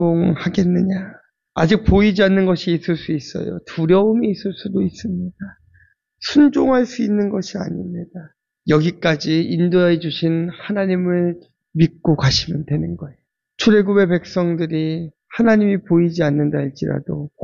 하겠느냐? 아직 보이지 않는 것이 있을 수 있어요. 두려움이 있을 수도 있습니다. 순종할 수 있는 것이 아닙니다. 여기까지 인도해 주신 하나님을 믿고 가시면 되는 거예요. 출애굽의 백성들이 하나님이 보이지 않는다 할지라도